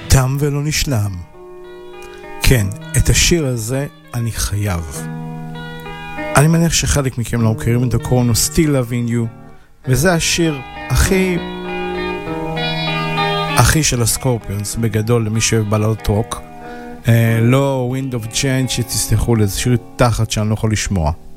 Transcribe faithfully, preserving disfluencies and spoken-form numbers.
תם ולא נשלם. כן, את השיר הזה אני חייב. אני מניח שחלק מכם לא מכירים את הקורנו Still Loving You, וזה השיר הכי הכי של הסקורפיונס בגדול, למי שאוהב בללות רוק. אה, לא Wind of Change, שתסתכלו לזה שיר תחת שאני לא יכול לשמוע.